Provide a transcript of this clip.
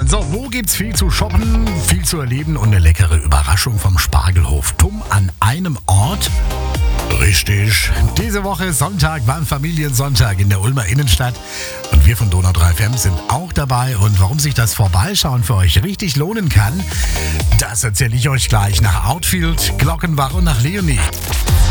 So, wo gibt's viel zu shoppen, viel zu erleben und eine leckere Überraschung vom Spargelhof TUM an einem Ort? Richtig. Diese Woche Sonntag beim Familiensonntag in der Ulmer Innenstadt. Und wir von Donau 3 FM sind auch dabei. Und warum sich das Vorbeischauen für euch richtig lohnen kann, das erzähle ich euch gleich nach Outfield, Glockenbach und nach Leonie.